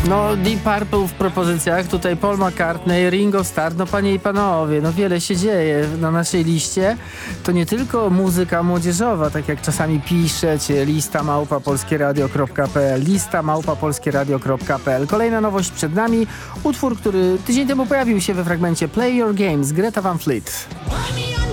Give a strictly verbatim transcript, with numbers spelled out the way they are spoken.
No, Deep Purple w propozycjach, tutaj Paul McCartney, Ringo Starr, no panie i panowie, no wiele się dzieje na naszej liście. To nie tylko muzyka młodzieżowa, tak jak czasami piszecie, lista małpa polskieradio kropka p l, lista małpa polskieradio kropka p l. Kolejna nowość przed nami, utwór, który tydzień temu pojawił się we fragmencie Play Your Games, Greta Van Fleet.